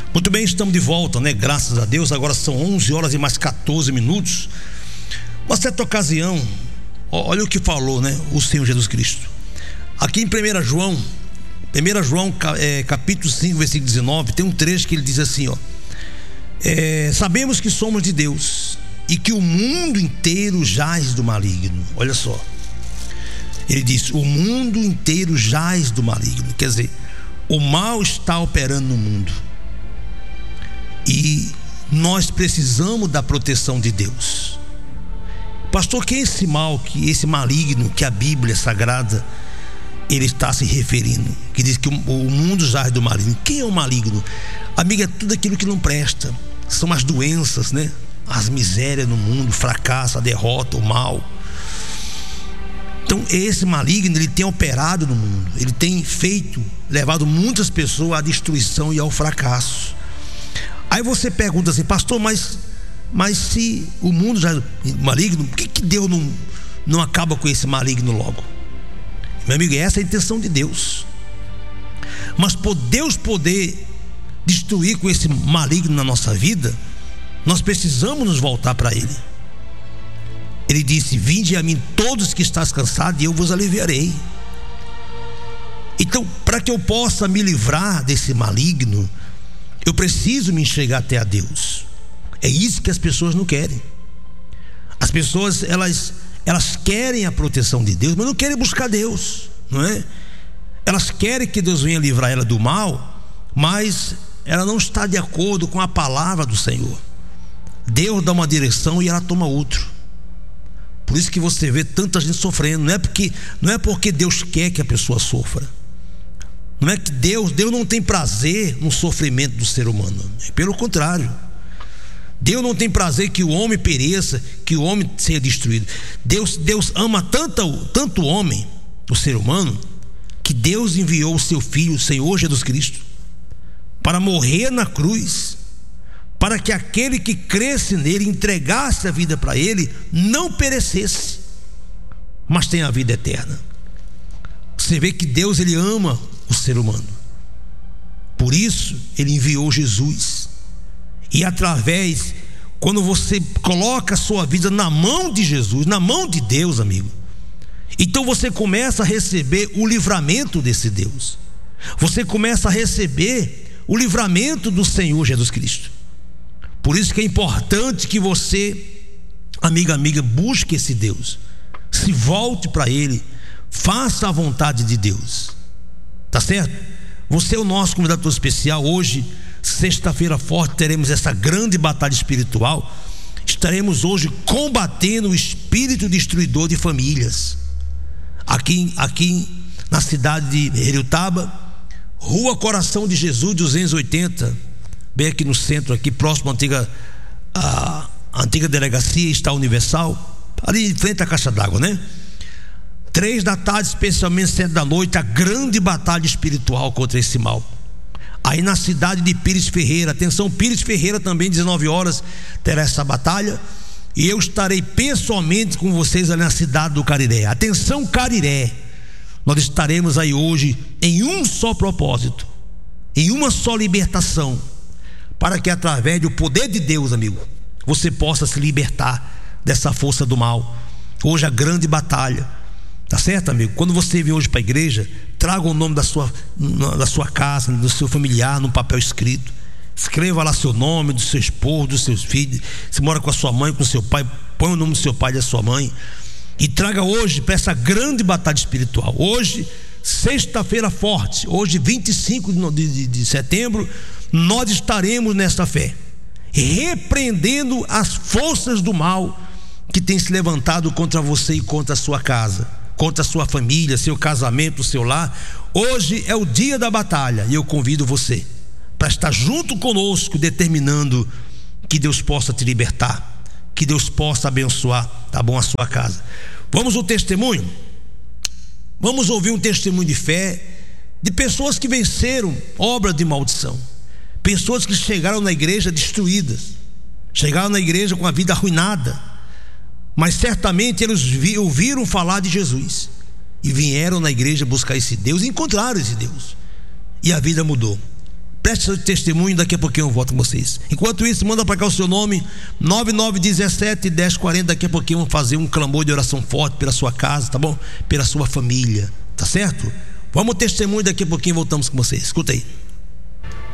Muito bem, estamos de volta, né? Graças a Deus. Agora são 11 horas e mais 14 minutos. Uma certa ocasião, olha o que falou, né? O Senhor Jesus Cristo. Aqui em 1 João capítulo 5, versículo 19, tem um trecho que ele diz assim, ó: sabemos que somos de Deus e que o mundo inteiro jaz do maligno. Olha só, ele diz: o mundo inteiro jaz do maligno. Quer dizer, o mal está operando no mundo e nós precisamos da proteção de Deus. Pastor, que é esse mal, que esse maligno que a Bíblia Sagrada ele está se referindo, que diz que o mundo jaz do maligno? Quem é o maligno? Amiga, é tudo aquilo que não presta. São as doenças, né? As misérias no mundo, o fracasso, a derrota, o mal. Então esse maligno, ele tem operado no mundo. Ele tem levado muitas pessoas à destruição e ao fracasso. Aí você pergunta assim: pastor, mas se o mundo já é maligno, por que Deus não acaba com esse maligno logo? Meu amigo, essa é a intenção de Deus. Mas por Deus poder destruir com esse maligno na nossa vida, nós precisamos nos voltar para Ele. Ele disse: vinde a mim todos que estáis cansados e eu vos aliviarei. Então, para que eu possa me livrar desse maligno, eu preciso me enxergar até a Deus. É isso que as pessoas não querem. As pessoas, elas querem a proteção de Deus, mas não querem buscar Deus, não é? Elas querem que Deus venha livrar ela do mal, mas ela não está de acordo com a palavra do Senhor. Deus dá uma direção e ela toma outra. Por isso que você vê tanta gente sofrendo. Não é porque Deus quer que a pessoa sofra. Não é que Deus não tem prazer no sofrimento do ser humano. Pelo contrário, Deus não tem prazer que o homem pereça, que o homem seja destruído. Deus ama tanto o homem, o ser humano, que Deus enviou o seu Filho, o Senhor Jesus Cristo, para morrer na cruz, para que aquele que cresce nele, entregasse a vida para ele, não perecesse, mas tenha a vida eterna. Você vê que Deus, ele ama o ser humano. Por isso ele enviou Jesus. E quando você coloca a sua vida na mão de Jesus, na mão de Deus, amigo, então você começa a receber o livramento desse Deus. Você começa a receber o livramento do Senhor Jesus Cristo. Por isso que é importante que você, amiga, busque esse Deus, se volte para Ele, faça a vontade de Deus. Tá certo? Você é o nosso convidado especial. Hoje, sexta-feira forte, teremos essa grande batalha espiritual. Estaremos hoje combatendo o espírito destruidor de famílias. Aqui na cidade de Heriotaba, Rua Coração de Jesus 280, bem aqui no centro, aqui próximo à antiga delegacia está Universal, ali em frente à caixa d'água, né? 3 da tarde, especialmente 7 da noite, a grande batalha espiritual contra esse mal. Aí na cidade de Pires Ferreira, atenção, Pires Ferreira também, 19 horas, terá essa batalha. E eu estarei pessoalmente com vocês ali na cidade do Cariré. Atenção, Cariré, nós estaremos aí hoje em um só propósito, em uma só libertação, para que através do poder de Deus, amigo, você possa se libertar dessa força do mal. Hoje a grande batalha. Tá certo, amigo? Quando você vem hoje para a igreja, traga o nome da sua casa, do seu familiar, num papel escrito. Escreva lá seu nome, do seu esposo, dos seus filhos. Se mora com a sua mãe, com o seu pai, põe o nome do seu pai e da sua mãe. E traga hoje para essa grande batalha espiritual. Hoje, sexta-feira forte, hoje 25 de setembro, nós estaremos nessa fé, repreendendo as forças do mal que tem se levantado contra você e contra a sua casa, contra a sua família, seu casamento, seu lar. Hoje é o dia da batalha e eu convido você para estar junto conosco, determinando que Deus possa te libertar, que Deus possa abençoar, tá bom, a sua casa. Vamos ao testemunho? Vamos ouvir um testemunho de fé de pessoas que venceram obra de maldição, pessoas que chegaram na igreja destruídas, chegaram na igreja com a vida arruinada, mas certamente eles ouviram falar de Jesus e vieram na igreja buscar esse Deus e encontraram esse Deus, e a vida mudou. Preste seu testemunho, daqui a pouquinho eu volto com vocês. Enquanto isso, manda para cá o seu nome, 9917-1040. Daqui a pouquinho vamos fazer um clamor de oração forte pela sua casa, tá bom? Pela sua família, tá certo? Vamos ao testemunho, daqui a pouquinho voltamos com vocês. Escuta aí.